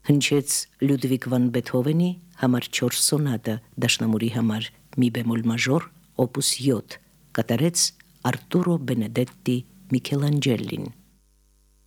Հնչեց Լյուդվիգ վան Բեթհովենի համար 4 սոնատը դաշնամուրի համար մի բեմոլ մաժոր օպուս 7, կատարեց Արտուրո Բենեդետտի Միքելանջելին։